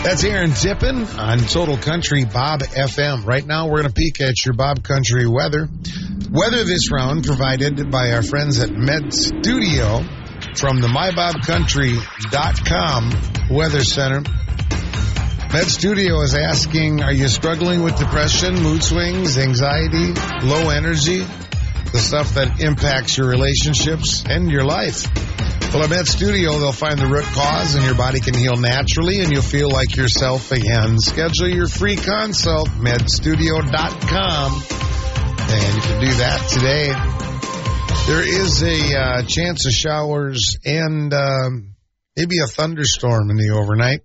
That's Aaron Tippin on Total Country Bob FM. Right now, we're going to peek at your Bob Country weather. Weather this round provided by our friends at Med Studio from the MyBobCountry.com Weather Center. Med Studio is asking, are you struggling with depression, mood swings, anxiety, low energy, the stuff that impacts your relationships and your life? Well, at Med Studio, they'll find the root cause and your body can heal naturally and you'll feel like yourself again. Schedule your free consult, medstudio.com, and you can do that today. There is a chance of showers and maybe a thunderstorm in the overnight.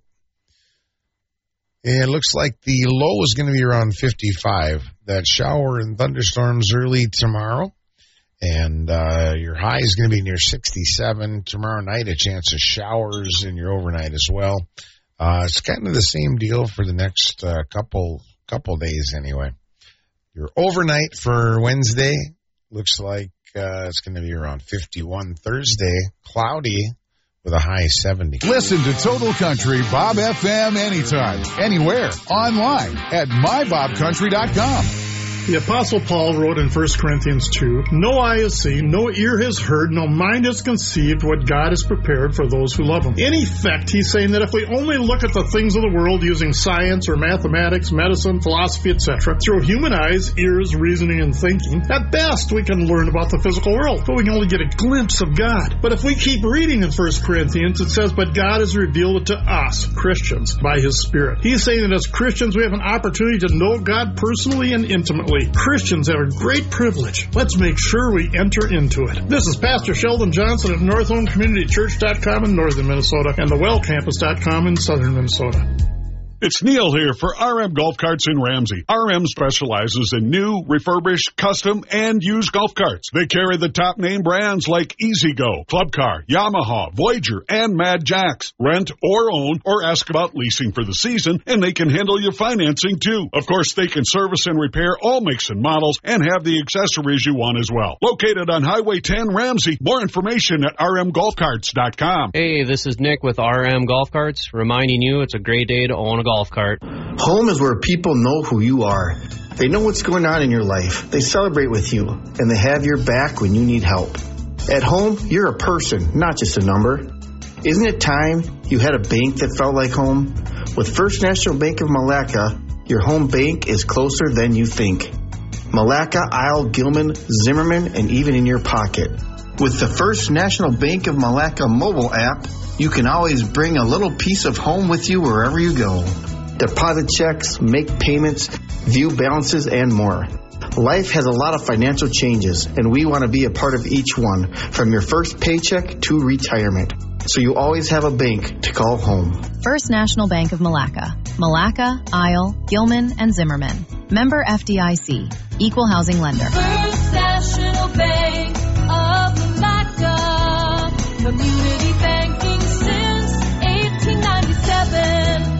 It looks like the low is going to be around 55. That shower and thunderstorms early tomorrow. And your high is going to be near 67 tomorrow night. A chance of showers in your overnight as well. It's kind of the same deal for the next couple days anyway. Your overnight for Wednesday looks like it's going to be around 51. Thursday, cloudy with a high 70. Listen to Total Country Bob FM anytime, anywhere, online at mybobcountry.com. The Apostle Paul wrote in 1 Corinthians 2, no eye has seen, no ear has heard, no mind has conceived what God has prepared for those who love Him. In effect, he's saying that if we only look at the things of the world using science or mathematics, medicine, philosophy, etc., through human eyes, ears, reasoning, and thinking, at best we can learn about the physical world, but we can only get a glimpse of God. But if we keep reading in 1 Corinthians, it says, but God has revealed it to us, Christians, by His Spirit. He's saying that as Christians, we have an opportunity to know God personally and intimately. Christians have a great privilege. Let's make sure we enter into it. This is Pastor Sheldon Johnson of NorthHomeCommunityChurch.com in northern Minnesota and thewellcampus.com in southern Minnesota. It's Neil here for RM Golf Carts in Ramsey. RM specializes in new, refurbished, custom, and used golf carts. They carry the top name brands like E-Z-Go, Club Car, Yamaha, Voyager, and Mad Jacks. Rent or own or ask about leasing for the season, and they can handle your financing too. Of course, they can service and repair all makes and models and have the accessories you want as well. Located on Highway 10 Ramsey. More information at rmgolfcarts.com. Hey, this is Nick with RM Golf Carts, reminding you it's a great day to own a golf cart. Home is where people know who you are. They know what's going on in your life. They celebrate with you, and they have your back when you need help. At home, you're a person, not just a number. Isn't it time you had a bank that felt like home? With First National Bank of Malacca, your home bank is closer than you think. Malacca, Isle, Gilman, Zimmerman, and even in your pocket. With the First National Bank of Malacca mobile app, you can always bring a little piece of home with you wherever you go. Deposit checks, make payments, view balances, and more. Life has a lot of financial changes, and we want to be a part of each one, from your first paycheck to retirement. So you always have a bank to call home. First National Bank of Malacca. Malacca, Isle, Gilman, and Zimmerman. Member FDIC. Equal housing lender. First National Bank of Malacca. Community banking since 1897.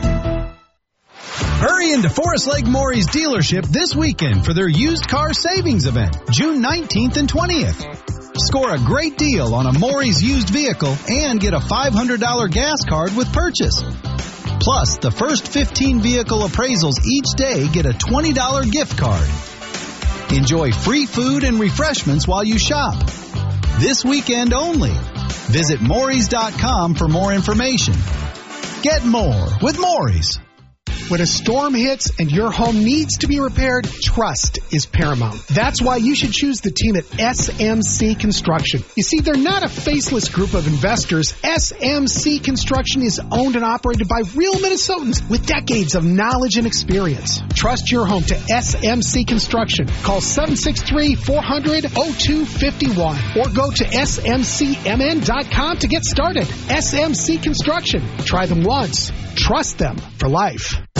Hurry into Forest Lake Maury's dealership this weekend for their used car savings event, June 19th and 20th. Score a great deal on a Maury's used vehicle and get a $500 gas card with purchase. Plus, the first 15 vehicle appraisals each day get a $20 gift card. Enjoy free food and refreshments while you shop. This weekend only. Visit Maury's.com for more information. Get more with Maury's. When a storm hits and your home needs to be repaired, trust is paramount. That's why you should choose the team at SMC Construction. You see, they're not a faceless group of investors. SMC Construction is owned and operated by real Minnesotans with decades of knowledge and experience. Trust your home to SMC Construction. Call 763-400-0251 or go to smcmn.com to get started. SMC Construction. Try them once. Trust them for life.